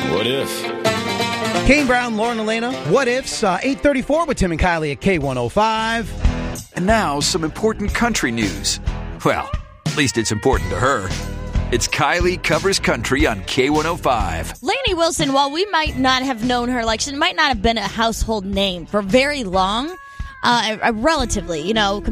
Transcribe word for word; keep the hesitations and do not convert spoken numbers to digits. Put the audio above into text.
What if? Kane Brown, Lauren Elena, What Ifs, uh, eight thirty-four with Tim and Kylie at K one oh five. And now, some important country news. Well, at least it's important to her. It's Kylie Covers Country on K one oh five. Lainey Wilson, while we might not have known her, like she might not have been a household name for very long, uh, relatively, you know,